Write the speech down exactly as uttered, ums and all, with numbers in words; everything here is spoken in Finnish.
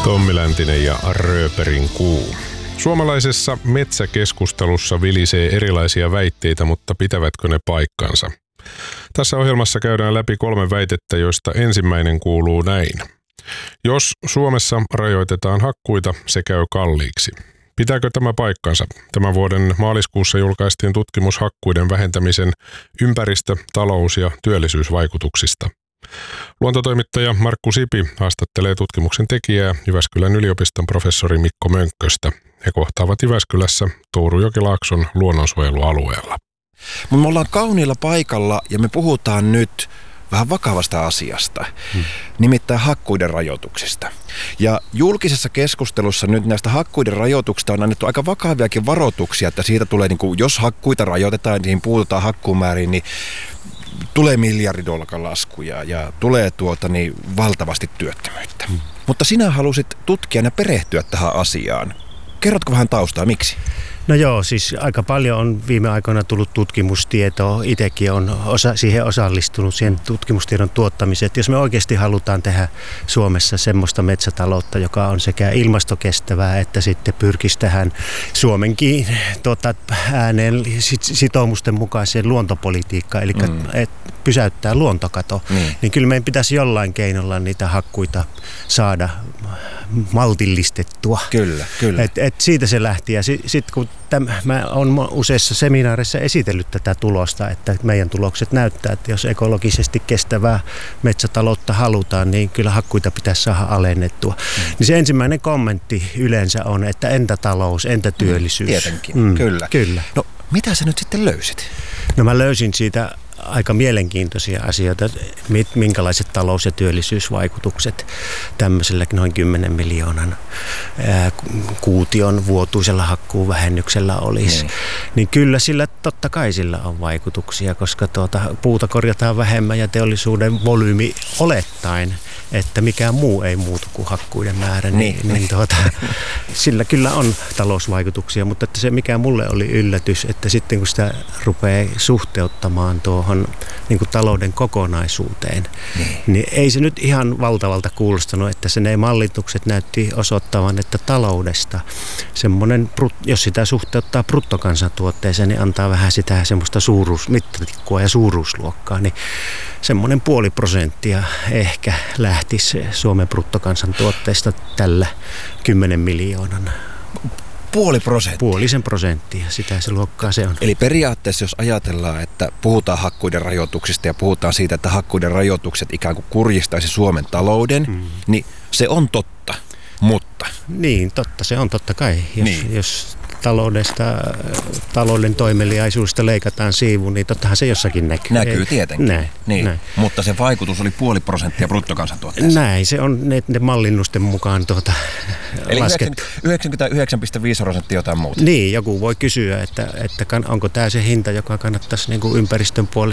Tommi Läntinen ja Rööperin kuu. Suomalaisessa metsäkeskustelussa vilisee erilaisia väitteitä, mutta pitävätkö ne paikkansa? Tässä ohjelmassa käydään läpi kolme väitettä, joista ensimmäinen kuuluu näin. Jos Suomessa rajoitetaan hakkuita, se käy kalliiksi. Pitääkö tämä paikkansa? Tämän vuoden maaliskuussa julkaistiin tutkimus hakkuiden vähentämisen ympäristö-, talous- ja työllisyysvaikutuksista. Luontotoimittaja Markku Sipi haastattelee tutkimuksen tekijää Jyväskylän yliopiston professori Mikko Mönkköstä. He kohtaavat Jyväskylässä Tourujokilaakson luonnonsuojelualueella. Me ollaan kauniilla paikalla ja me puhutaan nyt vähän vakavasta asiasta, hmm. nimittäin hakkuiden rajoituksista. Ja julkisessa keskustelussa nyt näistä hakkuiden rajoituksista on annettu aika vakaviakin varoituksia, että siitä tulee, niin kuin, jos hakkuita rajoitetaan, niin puututaan hakkuumääriin, niin tulee miljardidolkan laskuja ja tulee tuota, niin, valtavasti työttömyyttä. Hmm. Mutta sinä halusit tutkijana perehtyä tähän asiaan. Kerrotko vähän taustaa, miksi? No joo, siis aika paljon on viime aikoina tullut tutkimustietoa. Itsekin on osa, siihen osallistunut, siihen tutkimustiedon tuottamiseen. Jos me oikeasti halutaan tehdä Suomessa semmoista metsätaloutta, joka on sekä ilmastokestävää että sitten pyrkisi tähän Suomenkin tuota, ääneen sitoumusten mukaiseen luontopolitiikkaan, eli mm. et pysäyttää luontokato, mm. niin kyllä meidän pitäisi jollain keinolla niitä hakkuita saada maltillistettua. Kyllä, kyllä. Et, et siitä se lähti. Ja sitten sit, kun täm, mä olen useissa seminaareissa esitellyt tätä tulosta, että meidän tulokset näyttää, että jos ekologisesti kestävää metsätaloutta halutaan, niin kyllä hakkuita pitäisi saada alennettua. Mm. Niin se ensimmäinen kommentti yleensä on, että entä talous, entä työllisyys? Tietenkin, mm, kyllä. kyllä. No, mitä sä nyt sitten löysit? No mä löysin siitä aika mielenkiintoisia asioita, minkälaiset talous- ja työllisyysvaikutukset tämmöisellä noin kymmenen miljoonan ää, kuution vuotuisella hakkuuvähennyksellä olisi. Niin. niin kyllä sillä totta kai sillä on vaikutuksia, koska tuota, puuta korjataan vähemmän ja teollisuuden volyymi olettaen, että mikään muu ei muutu kuin hakkuiden määrä, niin, niin, niin tuota, sillä kyllä on talousvaikutuksia, mutta että se mikä mulle oli yllätys, että sitten kun sitä rupeaa suhteuttamaan tuohon niin kuin talouden kokonaisuuteen, niin. niin ei se nyt ihan valtavalta kuulostanut, että se ne mallitukset näytti osoittavan, että taloudesta semmoinen, jos sitä suhteuttaa bruttokansantuotteeseen, niin antaa vähän sitä semmoista suuruusmittatikkua ja suuruusluokkaa, niin semmoinen puoli prosenttia ehkä lähtisi Suomen bruttokansantuotteesta tällä kymmenen miljoonan. Puoli prosenttia? Puolisen prosenttia, sitä se luokkaa se on. Eli periaatteessa jos ajatellaan, että puhutaan hakkuiden rajoituksista ja puhutaan siitä, että hakkuiden rajoitukset ikään kuin kurjistaisi Suomen talouden, mm. niin se on totta, mutta... Niin, totta, se on totta kai. Jos, niin. jos taloudesta, talouden toimeliaisuudesta leikataan siivu, niin tottahan se jossakin näkyy. Näkyy Ei, tietenkin, näin, niin. näin. Mutta se vaikutus oli puoli prosenttia bruttokansantuotteesta. Näin, se on ne, ne mallinnusten mukaan tuota, eli laskettu. yhdeksänkymmentäyhdeksän pilkku viisi prosenttia jotain muuta. Niin, joku voi kysyä, että, että onko tämä se hinta, joka kannattaisi niin kuin ympäristön